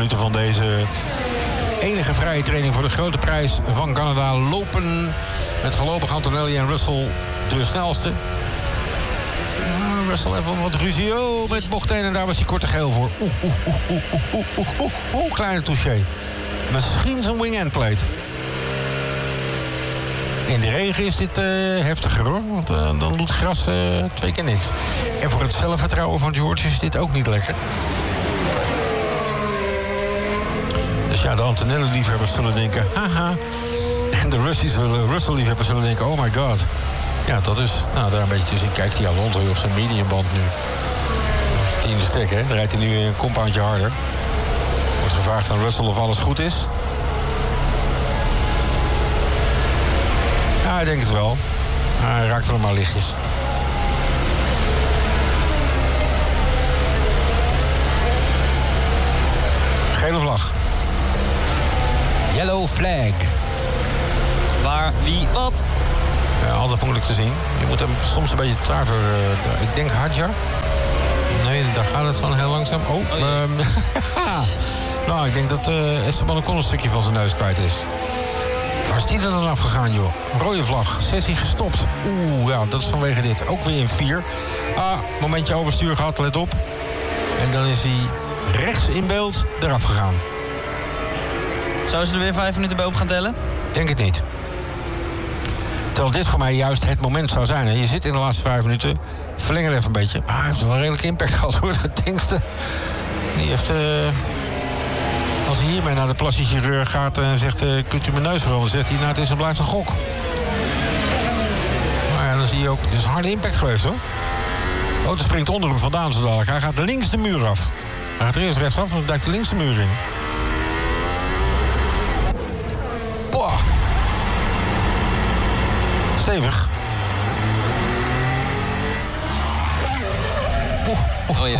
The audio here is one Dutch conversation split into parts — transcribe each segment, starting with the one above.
minuten van deze enige vrije training voor de grote prijs van Canada lopen. Met voorlopig Antonelli en Russell de snelste. Russell even wat ruzie. Oh, met bocht 1 en daar was hij korte geel voor. Kleine touché. Misschien zijn wing-end plate. In de regen is dit heftiger hoor. Want dan doet gras 2 keer niks. En voor het zelfvertrouwen van George is dit ook niet lekker. Dus ja, de Antonelli-liefhebbers zullen denken... haha. En de Russell-liefhebbers zullen denken... oh my god. Ja, dat is... Nou, daar een beetje tussen kijkt die Alonso op zijn mediumband nu. 10e stek, hè. Dan rijdt hij nu een compoundje harder. Wordt gevraagd aan Russell of alles goed is. Ja, ik denk het wel. Hij raakt er maar lichtjes. Gele vlag. Yellow flag. Waar, wie, wat? Ja, altijd moeilijk te zien. Je moet hem soms een beetje traver. Ik denk Hadjar. Nee, daar gaat het van heel langzaam. Nou, ik denk dat Esteban Ocon een stukje van zijn neus kwijt is. Waar is die er dan afgegaan, joh? Rode vlag. Sessie gestopt. Ja, dat is vanwege dit. Ook weer in 4. Momentje overstuur gehad, let op. En dan is hij rechts in beeld eraf gegaan. Zou ze er weer 5 minuten bij op gaan tellen? Denk het niet. Terwijl dit voor mij juist het moment zou zijn. Hè. Je zit in de laatste 5 minuten. Verleng er even een beetje. Maar hij heeft wel een redelijke impact gehad, hoor. Dat dingste. Die heeft... Als hij hiermee naar de plastisch chirurg gaat en zegt... kunt u mijn neus veranderen? Zegt hij, nou, het is en blijft een gok. Maar ja, dan zie je ook... Het is een harde impact geweest, hoor. De auto springt onder hem vandaan zo dadelijk. Hij gaat links de muur af. Hij gaat er eerst rechtsaf en dan duikt hij links de muur in. Boah. Stevig. Oei.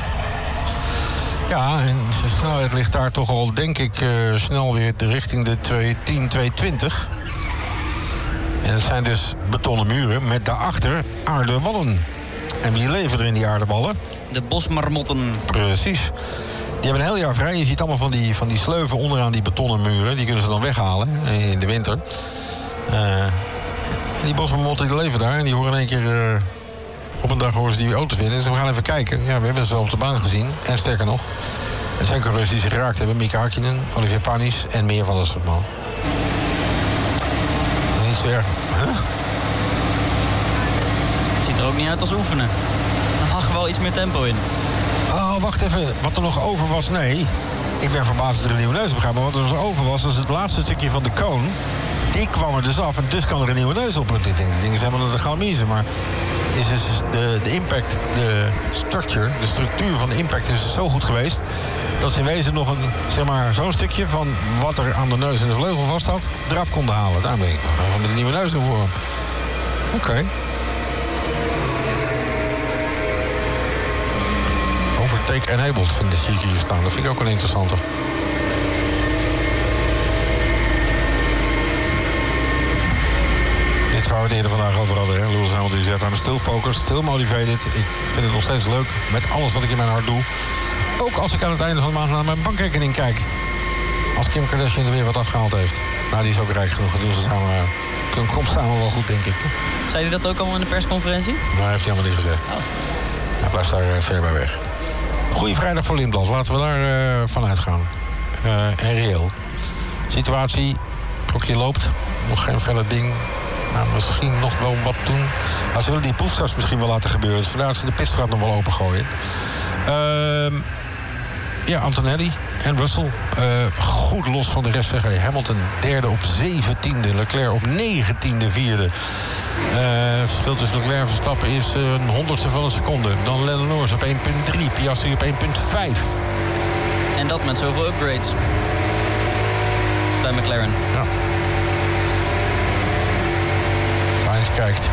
Ja, en zijn snelheid ligt daar toch al, denk ik, snel weer richting de 2:10-2:20. En dat zijn dus betonnen muren met daarachter aardeballen. En wie leven er in die aardeballen? De bosmarmotten. Precies. Die hebben een heel jaar vrij. Je ziet allemaal van die sleuven onderaan die betonnen muren. Die kunnen ze dan weghalen in de winter. En die bosmarmotten die leven daar. En die horen in één keer... op een dag horen ze die auto vinden. Dus we gaan even kijken. Ja, we hebben ze op de baan gezien. En sterker nog, er zijn coureurs die zich geraakt hebben. Mika Hakkinen, Olivier Panis en meer van dat soort man. Niet zo erg. Het ziet er ook niet uit als oefenen. Dan mag er wel iets meer tempo in. Oh, wacht even. Wat er nog over was, nee. Ik ben verbaasd dat er een nieuwe neus op gaat. Maar wat er nog over was, dat is het laatste stukje van de cone. Die kwam er dus af en dus kan er een nieuwe neus op. Dit ding is helemaal naar de galmiezen. Maar is dus de impact, de structuur van de impact is zo goed geweest... dat ze in wezen nog zo'n stukje van wat er aan de neus en de vleugel vast had... eraf konden halen. Daarom denk ik, we gaan met een nieuwe neus doen voor hem. Oké. Overtake enabled vind ik hier staan. Dat vind ik ook wel interessanter. Dit waar we het eerder vandaag over hadden. Hè? Lewis Hamilton die zegt, I'm still focused, still motivated. Ik vind het nog steeds leuk met alles wat ik in mijn hart doe. Ook als ik aan het einde van de maand naar mijn bankrekening kijk. Als Kim Kardashian er weer wat afgehaald heeft. Nou, die is ook rijk genoeg. Dat doen ze samen. Komt samen wel goed, denk ik. Zei hij dat ook allemaal in de persconferentie? Nou, heeft hij helemaal niet gezegd. Oh. Hij blijft daar ver bij weg. Goeie vrijdag voor Lindblad. Laten we daar vanuit gaan. En reëel. Situatie. Klokje loopt. Nog geen felle ding. Nou, misschien nog wel wat doen. Maar ze willen die proefstart misschien wel laten gebeuren. Dus vandaar dat ze de pitstraat nog wel opengooien. Ja, Antonelli en Russell. Goed los van de rest, zeg hij. Hamilton derde op 17e. Leclerc op 19e, vierde. Het verschil tussen Leclerc en Verstappen is een honderdste van een seconde. Dan Lando Norris op 1,3. Piastri op 1,5. En dat met zoveel upgrades. Bij McLaren. Ja. Sainz kijkt.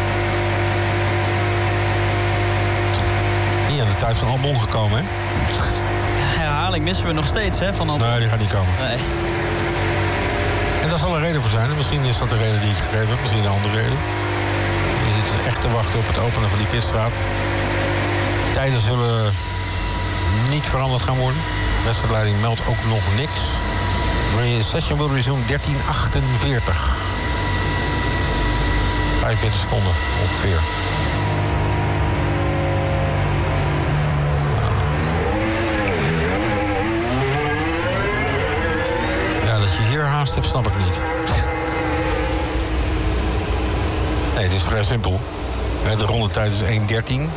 Niet aan de tijd van Albon gekomen, hè? Herhaling missen we nog steeds, hè? Van Albon. Nee, die gaat niet komen. Nee. En daar zal een reden voor zijn. En misschien is dat de reden die ik gegeven heb. Misschien een andere reden. Je zit echt te wachten op het openen van die pitstraat. Tijden zullen niet veranderd gaan worden. wedstrijdleiding meldt ook nog niks. Session will resume 13:48. 45 seconden ongeveer. Ja, dat je hier haast hebt, snap ik niet. Nee, het is vrij simpel. De rondetijd is 1:13.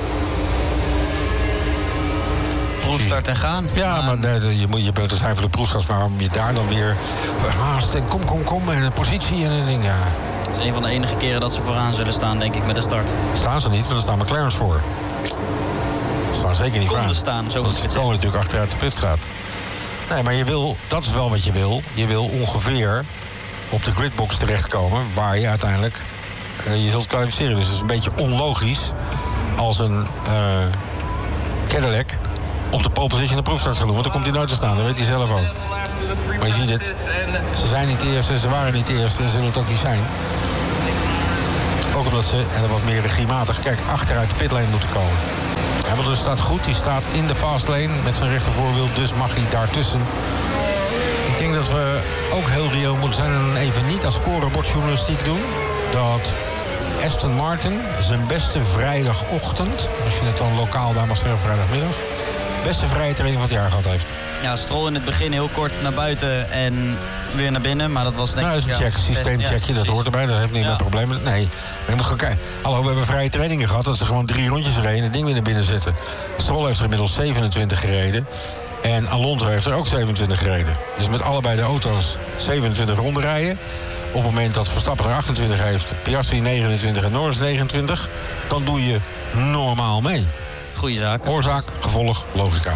Proefstart en gaan. Ja, maar je bent zijn voor de proefstart, maar om je daar dan weer haast en kom en een positie en een ding, ja. Het is een van de enige keren dat ze vooraan zullen staan, denk ik, met de start. Staan ze niet, want er staan McLaren's voor. Ze staan zeker niet vooraan. Staan, zo moet ik het zeggen. Ze komen natuurlijk achteruit de pitstraat. Nee, maar je wil, dat is wel wat je wil. Je wil ongeveer op de gridbox terechtkomen, waar je uiteindelijk je zult kwalificeren. Dus het is een beetje onlogisch als een Cadillac op de pole position de proefstart gaat doen. Want dan komt hij nooit te staan, dat weet hij zelf ook. Maar je ziet het, ze zijn niet de eerste, ze waren niet de eerste en zullen het ook niet zijn. Ook omdat ze, en dat was meer regiematig, kijk, achteruit de pitlane moeten komen. Hamilton staat goed, die staat in de fastlane met zijn rechtervoorwiel, dus mag hij daartussen. Ik denk dat we ook heel reëel moeten zijn en even niet als scorebordjournalistiek doen. Dat Aston Martin zijn beste vrijdagochtend, als je het dan lokaal daar mag zeggen, vrijdagmiddag, beste vrije training van het jaar gehad heeft. Ja, Stroll in het begin heel kort naar buiten en weer naar binnen. Maar dat was denk ik... Nou, dat is een systeemcheckje, dat hoort erbij. Dat heeft niet met problemen. Nee, je moet gewoon kijken. Hallo, we hebben vrije trainingen gehad. Dat ze gewoon 3 rondjes reden en het ding weer naar binnen zetten. Stroll heeft er inmiddels 27 gereden. En Alonso heeft er ook 27 gereden. Dus met allebei de auto's 27 ronden rijden. Op het moment dat Verstappen er 28 heeft, Piastri 29 en Norris 29... dan doe je normaal mee. Goeie zaak. Oorzaak, gevolg, logica.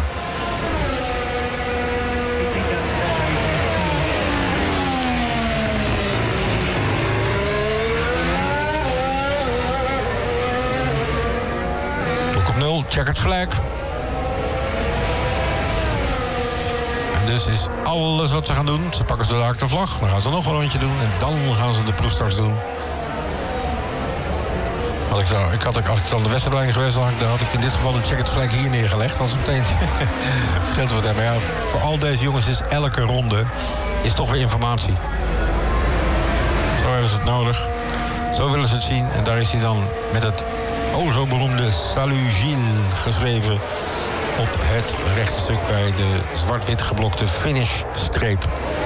Klok op 0, checkered flag. En dus is alles wat ze gaan doen. Ze pakken de laag de vlag, dan gaan ze nog een rondje doen en dan gaan ze de proefstarts doen. Als ik dan de wedstrijdleiding geweest had, dan had ik in dit geval een checkered flag hier neergelegd. Als het meteen scheelt wat hebben. Ja, voor al deze jongens is elke ronde is toch weer informatie. Zo hebben ze het nodig. Zo willen ze het zien. En daar is hij dan met het zo beroemde Salut Gilles geschreven op het rechte stuk bij de zwart-wit geblokte finishstreep.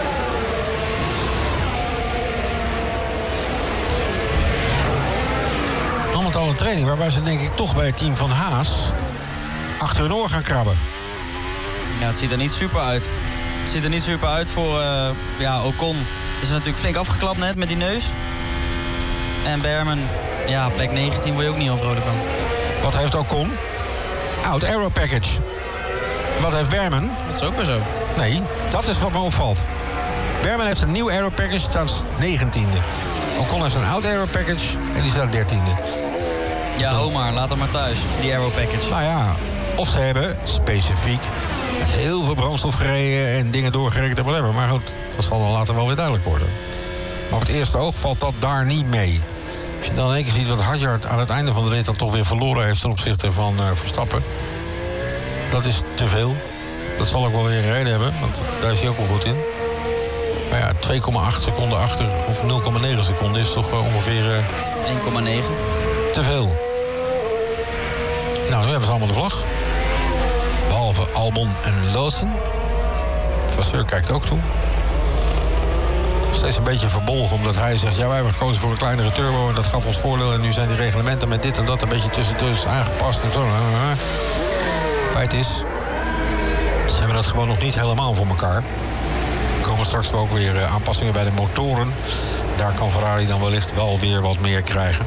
Al een training waarbij ze denk ik toch bij het team van Haas achter hun oor gaan krabben. Ja, het ziet er niet super uit. Het ziet er niet super uit voor Ocon. Is er natuurlijk flink afgeklapt net met die neus. En Berman, ja, plek 19 word je ook niet heel vrolijk van. Wat heeft Ocon? Oud aero package. Wat heeft Berman? Dat is ook weer zo. Nee, dat is wat me opvalt. Berman heeft een nieuw aero package, staat 19e. Ocon heeft een oud aero package en die staat 13e. Ja, Omar, laat hem maar thuis, die aero package. Nou ja, of ze hebben specifiek met heel veel brandstof gereden en dingen doorgerekend en whatever. Maar goed, dat zal dan later wel weer duidelijk worden. Maar op het eerste oog valt dat daar niet mee. Als je dan in één keer ziet wat Hadjar aan het einde van de rit dan toch weer verloren heeft ten opzichte van Verstappen. Dat is te veel. Dat zal ook wel weer een reden hebben, want daar is hij ook wel goed in. Maar ja, 2,8 seconden achter, of 0,9 seconden is toch ongeveer 1,9. Te veel. Nou, nu hebben ze allemaal de vlag. Behalve Albon en Lawson. Vasseur kijkt ook toe. Steeds een beetje verbolgen, omdat hij zegt... ja, wij hebben gekozen voor een kleinere turbo en dat gaf ons voordeel... en nu zijn die reglementen met dit en dat een beetje tussendoor aangepast en zo. Feit is, ze hebben dat gewoon nog niet helemaal voor elkaar. Er komen straks ook weer aanpassingen bij de motoren. Daar kan Ferrari dan wellicht wel weer wat meer krijgen.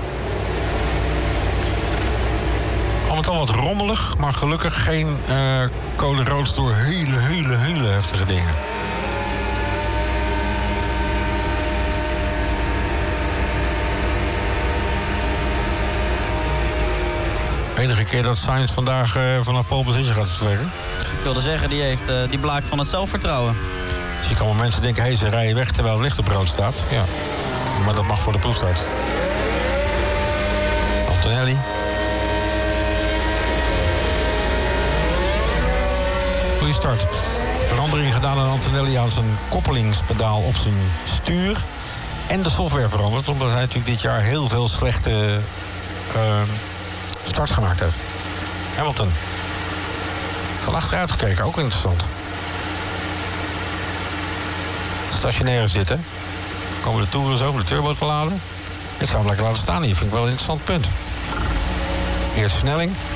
Al met al wat rommelig, maar gelukkig geen code roods door hele heftige dingen. Enige keer dat Sainz vandaag vanaf pole position gaat vertrekken. Ik wilde zeggen, die blaakt van het zelfvertrouwen. Dus je kan wel mensen denken, hey, ze rijden weg terwijl het licht op rood staat. Ja, maar dat mag voor de proefstart. Antonelli. Goeie start. Verandering gedaan aan Antonelli aan zijn koppelingspedaal op zijn stuur. En de software veranderd, omdat hij natuurlijk dit jaar heel veel slechte starts gemaakt heeft. Hamilton. Van achteruit gekeken, ook interessant. Stationair is dit, hè? Komen de toeren zo om de turbo te laden? Ik zou hem lekker laten staan hier, vind ik wel een interessant punt. Eerst versnelling.